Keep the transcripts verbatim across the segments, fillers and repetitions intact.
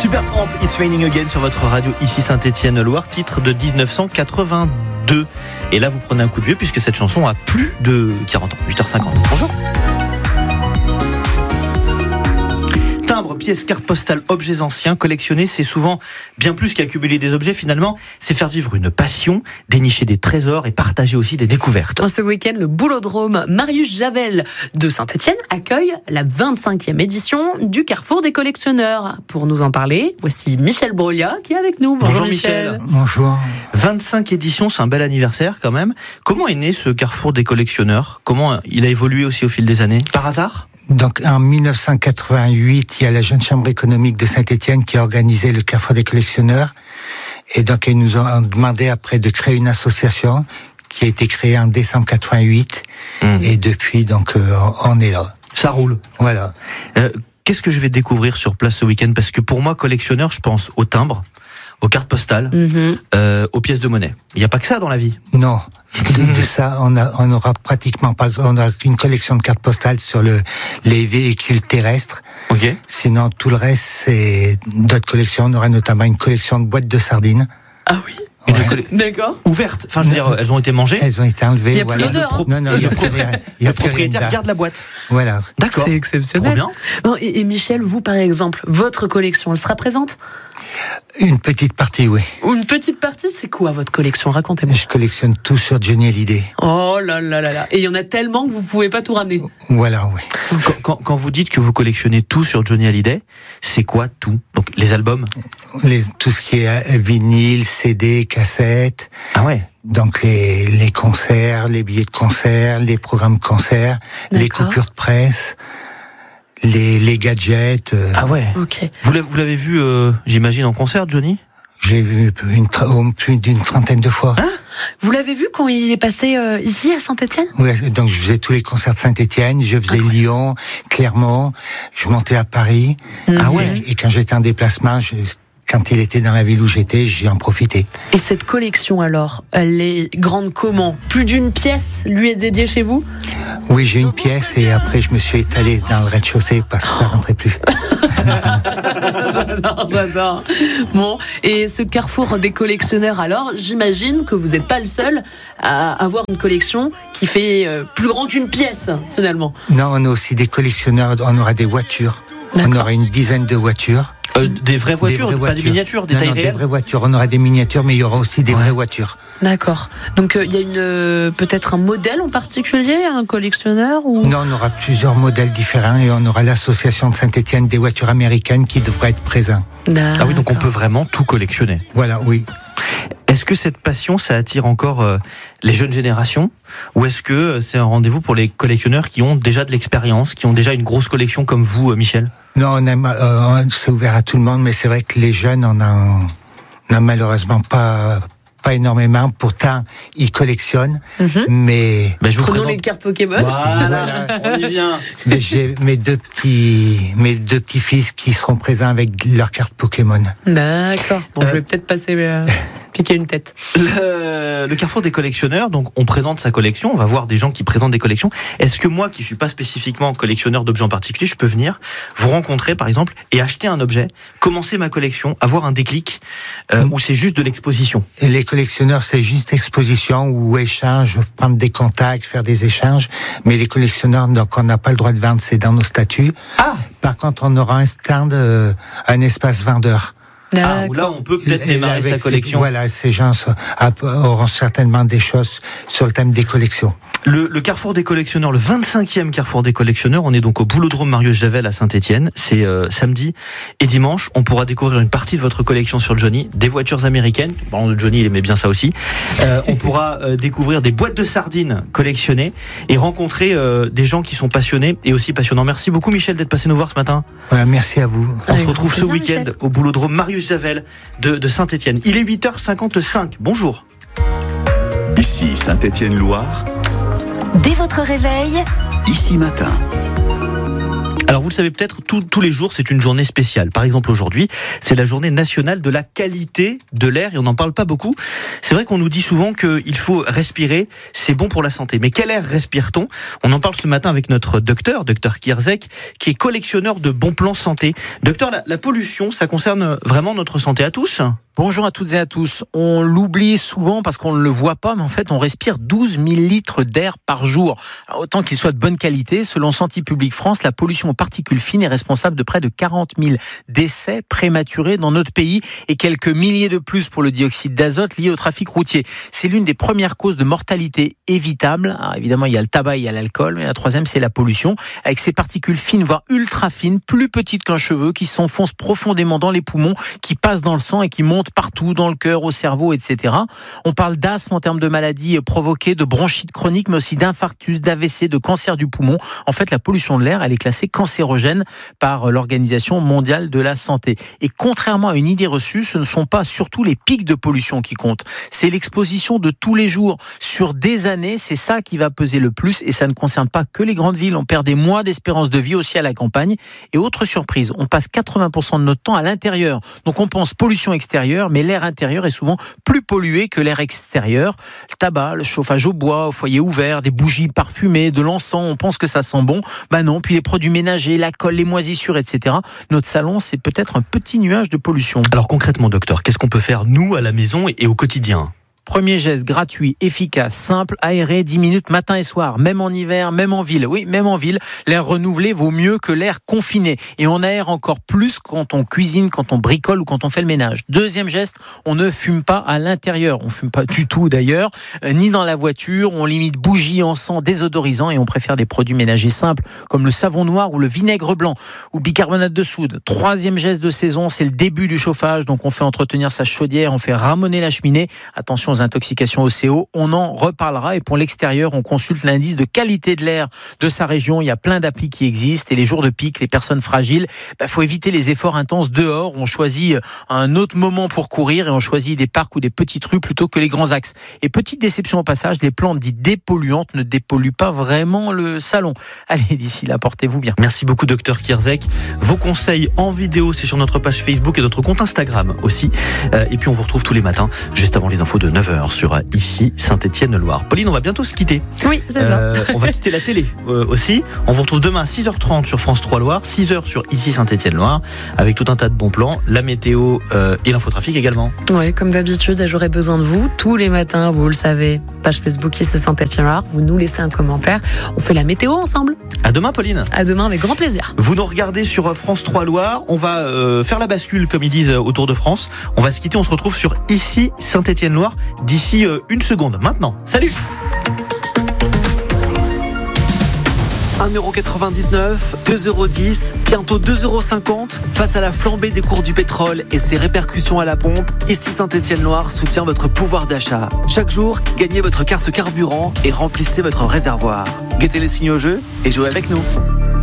Supertramp, It's Raining Again sur votre radio ici Saint-Étienne-Loire, titre de dix-neuf cent quatre-vingt-deux. Et là vous prenez un coup de vieux puisque cette chanson a plus de quarante ans, huit heures cinquante. Bonjour. Timbres, pièces, cartes postales, objets anciens, collectionner, c'est souvent bien plus qu'accumuler des objets. Finalement, c'est faire vivre une passion, dénicher des trésors et partager aussi des découvertes. Ce week-end, le Boulodrome Marius Javel de Saint-Étienne accueille la vingt-cinquième édition du Carrefour des collectionneurs. Pour nous en parler, voici Michel Brolia qui est avec nous. Bonjour, Bonjour Michel. Michel. Bonjour. vingt-cinq éditions, c'est un bel anniversaire quand même. Comment est né ce Carrefour des collectionneurs ? Comment il a évolué aussi au fil des années ? Par hasard ? Donc, en dix-neuf cent quatre-vingt-huit, il y a la Jeune Chambre économique de Saint-Étienne qui a organisé le Carrefour des collectionneurs. Et donc, ils nous ont demandé après de créer une association qui a été créée en décembre quatre-vingt-huit. Mmh. Et depuis, donc, euh, on est là. Ça roule. Voilà. Euh, qu'est-ce que je vais découvrir sur place ce week-end ? Parce que pour moi, collectionneur, je pense aux timbres, aux cartes postales, mmh. euh, aux pièces de monnaie. Il n'y a pas que ça dans la vie. Non. De, de ça, on a, on aura pratiquement pas, on a une collection de cartes postales sur le, les véhicules terrestres. Ok. Sinon, tout le reste, c'est d'autres collections. On aura notamment une collection de boîtes de sardines. Ah oui. Ouais. Coll... D'accord. Ouvertes. Enfin, je veux dire, elles ont été mangées. Elles ont été enlevées. Il y a voilà. plus d'odeur. Pro... Non, non, il y a plus rien. Il y a le propriétaire garde la boîte. Voilà. D'accord. C'est exceptionnel. Trop bien. Bon, et, et Michel, vous par exemple, votre collection, elle sera présente ? Une petite partie, oui. Ou une petite partie, c'est quoi votre collection ? Racontez-moi. Je collectionne tout sur Johnny Hallyday. Oh là là là là. Et il y en a tellement que vous pouvez pas tout ramener. Voilà, oui. Quand, quand, quand vous dites que vous collectionnez tout sur Johnny Hallyday, c'est quoi tout ? Donc les albums ? Les, tout ce qui est vinyle, C D, cassette. Ah ouais. Donc les, les concerts, les billets de concert, les programmes de concert, les coupures de presse. Les, les gadgets. Euh... Ah ouais. Ok. Vous l'avez, vous l'avez vu, euh, j'imagine, en concert, Johnny ? J'ai vu une tra- plus d'une trentaine de fois. Hein ? Vous l'avez vu quand il est passé euh, ici à Saint-Étienne ? Oui, donc je faisais tous les concerts de Saint-Étienne, je faisais ah ouais. Lyon, Clermont, je montais à Paris. Mmh. Ah ouais. Et, et quand j'étais en déplacement, je, quand il était dans la ville où j'étais, j'y en profitais. Et cette collection alors, elle est grande comment ? Plus d'une pièce lui est dédiée chez vous ? Oui, j'ai une pièce et après je me suis étalé dans le rez-de-chaussée parce que ça rentrait plus. J'adore, j'adore. Bon, et ce Carrefour des collectionneurs alors, j'imagine que vous n'êtes pas le seul à avoir une collection qui fait plus grand qu'une pièce finalement. Non, on a aussi des collectionneurs, on aura des voitures. D'accord. On aura une dizaine de voitures. Euh, des vraies voitures, des vraies pas voitures. Des miniatures, des non, tailles non, réelles. Des vraies voitures. On aura des miniatures, mais il y aura aussi des ouais. vraies voitures. D'accord. Donc il euh, y a une euh, peut-être un modèle en particulier, un collectionneur ou... Non, on aura plusieurs modèles différents et on aura l'association de Saint-Étienne des voitures américaines qui devrait être présent. D'accord. Ah oui, donc on peut vraiment tout collectionner. Voilà, oui. Est-ce que cette passion, ça attire encore euh, les jeunes générations ? Ou est-ce que euh, c'est un rendez-vous pour les collectionneurs qui ont déjà de l'expérience, qui ont déjà une grosse collection comme vous, euh, Michel ? Non, on a, euh, c'est ouvert à tout le monde, mais c'est vrai que les jeunes, on a, on a malheureusement pas, pas énormément. Pourtant, ils collectionnent, mm-hmm. mais... Ben, je vous Prenons présente... les cartes Pokémon. Voilà, on y vient. Mais j'ai mes deux petits, mes deux petits-fils qui seront présents avec leurs cartes Pokémon. D'accord. Bon, euh... je vais peut-être passer... Euh... piquer une tête. Le, le Carrefour des collectionneurs, donc on présente sa collection, on va voir des gens qui présentent des collections. Est-ce que moi, qui ne suis pas spécifiquement collectionneur d'objets en particulier, je peux venir vous rencontrer par exemple et acheter un objet, commencer ma collection, avoir un déclic, euh, mmh. ou c'est juste de l'exposition ? Et les collectionneurs, c'est juste exposition ou échange, prendre des contacts, faire des échanges. Mais les collectionneurs, donc on n'a pas le droit de vendre, c'est dans nos statuts. Ah. Par contre, on aura un stand, euh, un espace vendeur. Ah, où là, on peut peut-être démarrer avec sa collection. Ces, voilà, ces gens auront certainement des choses sur le thème des collections. Le, le Carrefour des collectionneurs, le vingt-cinquième Carrefour des collectionneurs, on est donc au Boulodrome Marius Javel à Saint-Étienne. C'est euh, samedi et dimanche. On pourra découvrir une partie de votre collection sur Johnny, des voitures américaines. Bon, Johnny, il aimait bien ça aussi. Euh, on pourra euh, découvrir des boîtes de sardines collectionnées et rencontrer euh, des gens qui sont passionnés et aussi passionnants. Merci beaucoup, Michel, d'être passé nous voir ce matin. Voilà, merci à vous. On Avec se retrouve ce week-end Michel. au Boulodrome Marius Javel de, de Saint-Étienne. Il est huit heures cinquante-cinq. Bonjour. Ici Saint-Étienne-Loire. Dès votre réveil, Ici matin. Alors vous le savez peut-être, tout, tous les jours c'est une journée spéciale. Par exemple aujourd'hui, c'est la journée nationale de la qualité de l'air et on n'en parle pas beaucoup. C'est vrai qu'on nous dit souvent qu'il faut respirer, c'est bon pour la santé. Mais quel air respire-t-on ? On en parle ce matin avec notre docteur, docteur Kierzek, qui est collectionneur de bons plans santé. Docteur, la, la pollution, ça concerne vraiment notre santé à tous ? Bonjour à toutes et à tous. On l'oublie souvent parce qu'on ne le voit pas, mais en fait, on respire douze mille litres d'air par jour. Alors, autant qu'il soit de bonne qualité, selon Santé publique France, la pollution aux particules fines est responsable de près de quarante mille décès prématurés dans notre pays et quelques milliers de plus pour le dioxyde d'azote lié au trafic routier. C'est l'une des premières causes de mortalité évitable. Alors, évidemment, il y a le tabac, il y a l'alcool, mais la troisième, c'est la pollution, avec ces particules fines, voire ultra fines, plus petites qu'un cheveu, qui s'enfoncent profondément dans les poumons, qui passent dans le sang et qui montent partout, dans le cœur, au cerveau, et cetera. On parle d'asthme en termes de maladies provoquées, de bronchite chronique, mais aussi d'infarctus, d'A V C, de cancer du poumon. En fait, la pollution de l'air, elle est classée cancérogène par l'Organisation mondiale de la santé. Et contrairement à une idée reçue, ce ne sont pas surtout les pics de pollution qui comptent. C'est l'exposition de tous les jours, sur des années, c'est ça qui va peser le plus, et ça ne concerne pas que les grandes villes. On perd des mois d'espérance de vie aussi à la campagne. Et autre surprise, on passe quatre-vingts pour cent de notre temps à l'intérieur. Donc on pense pollution extérieure, mais l'air intérieur est souvent plus pollué que l'air extérieur. Le tabac, le chauffage au bois, au foyer ouvert, des bougies parfumées, de l'encens, on pense que ça sent bon. Ben non, puis les produits ménagers, la colle, les moisissures, et cetera. Notre salon, c'est peut-être un petit nuage de pollution. Alors concrètement, docteur, qu'est-ce qu'on peut faire, nous, à la maison et au quotidien ? Premier geste gratuit, efficace, simple, aéré, dix minutes matin et soir, même en hiver, même en ville. Oui, même en ville, l'air renouvelé vaut mieux que l'air confiné. Et on aère encore plus quand on cuisine, quand on bricole ou quand on fait le ménage. Deuxième geste, on ne fume pas à l'intérieur. On fume pas du tout d'ailleurs, euh, ni dans la voiture. On limite bougies, encens, désodorisants et on préfère des produits ménagers simples comme le savon noir ou le vinaigre blanc ou le bicarbonate de soude. Troisième geste de saison, c'est le début du chauffage. Donc on fait entretenir sa chaudière, on fait ramoner la cheminée. Attention aux intoxications au C O, on en reparlera. Et pour l'extérieur, on consulte l'indice de qualité de l'air de sa région. Il y a plein d'applis qui existent et les jours de pic, les personnes fragiles, bah, faut éviter les efforts intenses dehors. On choisit un autre moment pour courir et on choisit des parcs ou des petites rues plutôt que les grands axes. Et petite déception au passage, les plantes dites dépolluantes ne dépolluent pas vraiment le salon. Allez, d'ici là, portez-vous bien. Merci beaucoup, docteur Kierzek. Vos conseils en vidéo, c'est sur notre page Facebook et notre compte Instagram aussi. Euh, et puis on vous retrouve tous les matins, juste avant les infos de neuf heures sur Ici Saint-Étienne-Loire. Pauline, on va bientôt se quitter. Oui, c'est euh, ça. On va quitter la télé euh, aussi. On vous retrouve demain à six heures trente sur France trois Loire, six heures sur Ici Saint-Étienne-Loire, avec tout un tas de bons plans, la météo euh, et l'infotrafic également. Oui, comme d'habitude, j'aurai besoin de vous tous les matins, vous le savez. Page Facebook Ici Saint-Étienne-Loire, vous nous laissez un commentaire. On fait la météo ensemble. À demain, Pauline. À demain, avec grand plaisir. Vous nous regardez sur France trois Loire. On va euh, faire la bascule, comme ils disent, autour de France. On va se quitter. On se retrouve sur Ici Saint-Étienne-Loire d'ici euh, une seconde. Maintenant. Salut. un euro quatre-vingt-dix-neuf, deux euros dix, bientôt deux euros cinquante. Face à la flambée des cours du pétrole et ses répercussions à la pompe, Ici Saint-Étienne-Loire soutient votre pouvoir d'achat. Chaque jour, gagnez votre carte carburant et remplissez votre réservoir. Guettez les signes au jeu et jouez avec nous.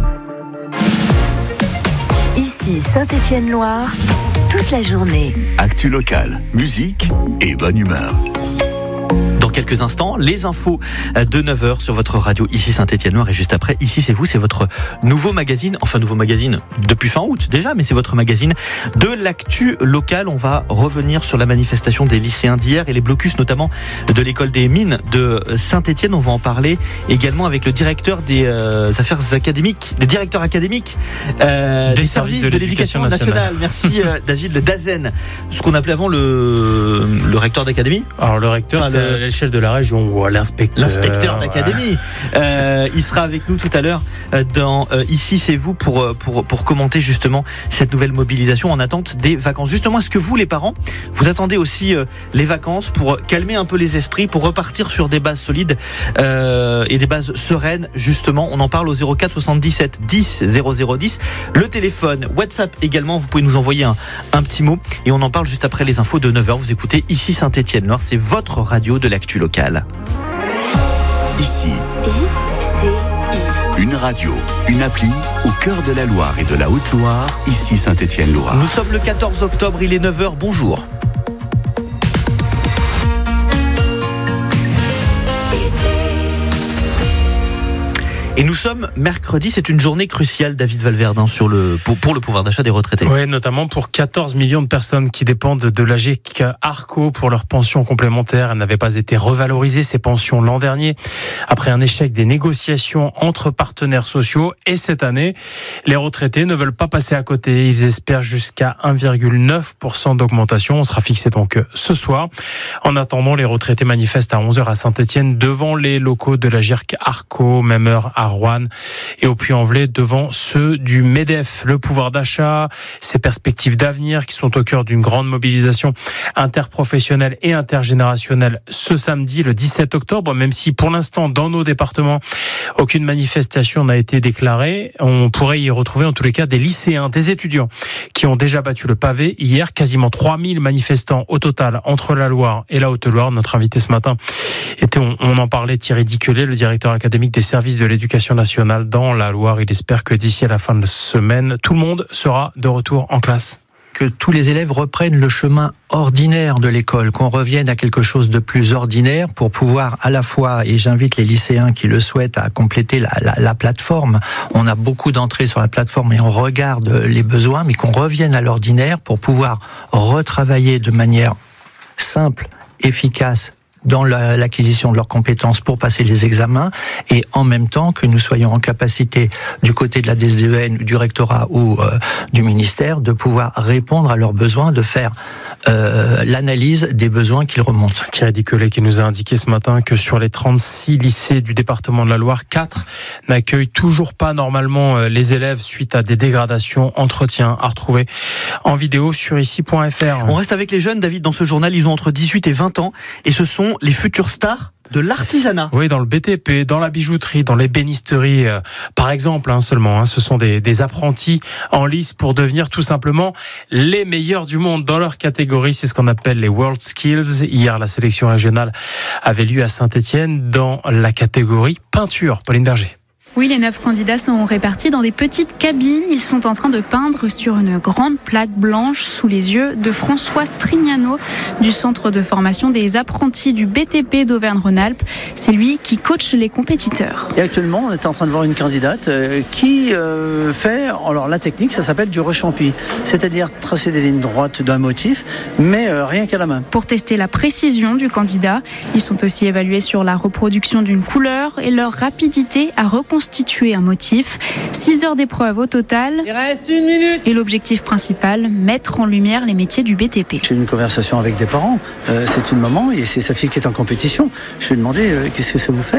Ici Saint-Étienne-Loire, toute la journée. Actu locale, musique et bonne humeur. Dans quelques instants, les infos de neuf heures sur votre radio Ici Saint-Étienne-Loire et juste après, Ici c'est vous, c'est votre nouveau magazine, enfin nouveau magazine depuis fin août déjà, mais c'est votre magazine de l'actu locale. On va revenir sur la manifestation des lycéens d'hier et les blocus notamment de l'école des mines de Saint-Étienne. On va en parler également avec le directeur des euh, affaires académiques, le directeur académique euh, des, des services de, de l'éducation nationale. nationale. Merci euh, David Le Dazen, ce qu'on appelait avant le, le recteur d'académie. Alors le recteur, enfin, c'est le... chef de la région ou l'inspecteur. L'inspecteur d'académie. Voilà. Euh, il sera avec nous tout à l'heure dans euh, Ici c'est vous pour, pour, pour commenter justement cette nouvelle mobilisation en attente des vacances. Justement, est-ce que vous les parents, vous attendez aussi euh, les vacances pour calmer un peu les esprits, pour repartir sur des bases solides euh, et des bases sereines justement. On en parle au zéro quatre soixante-dix-sept dix zéro zéro dix. Le téléphone, WhatsApp également, vous pouvez nous envoyer un, un petit mot et on en parle juste après les infos de neuf heures. Vous écoutez Ici Saint-Étienne-Loire, c'est votre radio de l'actu locale. Ici, I C I. Une radio, une appli au cœur de la Loire et de la Haute-Loire, Ici Saint-Étienne-Loire. Nous sommes le quatorze octobre, il est neuf heures, bonjour. Et nous sommes mercredi, c'est une journée cruciale, David Valverde, hein, sur le, pour, pour le pouvoir d'achat des retraités. Oui, notamment pour quatorze millions de personnes qui dépendent de l'A G I C Arco pour leurs pensions complémentaires. Elles n'avaient pas été revalorisées, ces pensions, l'an dernier, après un échec des négociations entre partenaires sociaux. Et cette année, les retraités ne veulent pas passer à côté. Ils espèrent jusqu'à un virgule neuf pour cent d'augmentation. On sera fixé donc ce soir. En attendant, les retraités manifestent à onze heures à Saint-Étienne devant les locaux de l'A G I C Arco, même heure à Roanne et au Puy-en-Velay devant ceux du MEDEF. Le pouvoir d'achat, ces perspectives d'avenir qui sont au cœur d'une grande mobilisation interprofessionnelle et intergénérationnelle ce samedi, le dix-sept octobre, même si pour l'instant, dans nos départements, aucune manifestation n'a été déclarée. On pourrait y retrouver en tous les cas des lycéens, des étudiants qui ont déjà battu le pavé hier. Quasiment trois mille manifestants au total entre la Loire et la Haute-Loire. Notre invité ce matin était, on, on en parlait, Thierry Diquelet, le directeur académique des services de l'éducation nationale dans la Loire. Il espère que d'ici à la fin de la semaine, tout le monde sera de retour en classe. Que tous les élèves reprennent le chemin ordinaire de l'école, qu'on revienne à quelque chose de plus ordinaire pour pouvoir à la fois, et j'invite les lycéens qui le souhaitent à compléter la, la, la plateforme. On a beaucoup d'entrées sur la plateforme et on regarde les besoins, mais qu'on revienne à l'ordinaire pour pouvoir retravailler de manière simple, efficace, dans la, l'acquisition de leurs compétences pour passer les examens, et en même temps que nous soyons en capacité, du côté de la D S D E N, du rectorat ou euh, du ministère, de pouvoir répondre à leurs besoins, de faire euh, l'analyse des besoins qu'ils remontent. Thierry Diquelet qui nous a indiqué ce matin que sur les trente-six lycées du département de la Loire, quatre n'accueillent toujours pas normalement les élèves suite à des dégradations. Entretien à retrouver en vidéo sur ici point f r. On reste avec les jeunes, David, dans ce journal. Ils ont entre dix-huit et vingt ans et ce sont les futures stars de l'artisanat. Oui, dans le B T P, dans la bijouterie, dans l'ébénisterie, euh, par exemple, hein, seulement. Hein, ce sont des, des apprentis en lice pour devenir tout simplement les meilleurs du monde dans leur catégorie. C'est ce qu'on appelle les World Skills. Hier, la sélection régionale avait lieu à Saint-Étienne dans la catégorie peinture. Pauline Berger. Oui, les neuf candidats sont répartis dans des petites cabines. Ils sont en train de peindre sur une grande plaque blanche sous les yeux de François Strignano du centre de formation des apprentis du B T P d'Auvergne-Rhône-Alpes. C'est lui qui coach les compétiteurs. Et actuellement, on est en train de voir une candidate euh, qui euh, fait, alors la technique, ça s'appelle du rechampi, c'est-à-dire tracer des lignes droites d'un motif, mais euh, rien qu'à la main. Pour tester la précision du candidat, ils sont aussi évalués sur la reproduction d'une couleur et leur rapidité à reconstituer constituer un motif. six heures d'épreuve au total. Il reste une minute. Et l'objectif principal, mettre en lumière les métiers du B T P. J'ai eu une conversation avec des parents. Euh, c'est une maman et c'est sa fille qui est en compétition. Je lui ai demandé euh, qu'est-ce que ça vous fait ?